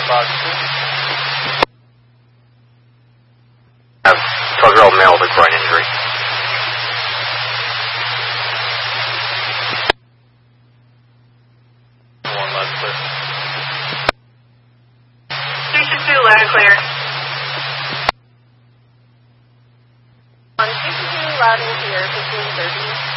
box 2. Have 12-year-old male with groin injury. One left clear. Station 2, loud and clear. 162, loud and clear, 1530.